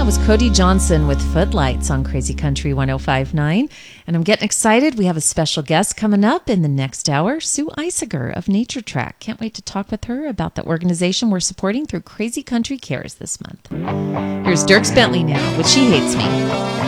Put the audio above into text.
was Cody Johnson with Footlights on Crazy Country 105.9. And I'm getting excited. We have a special guest coming up in the next hour, Sue Eisiger of Nature Track. Can't wait to talk with her about the organization we're supporting through Crazy Country Cares this month. Here's Dierks Bentley now with She Hates Me.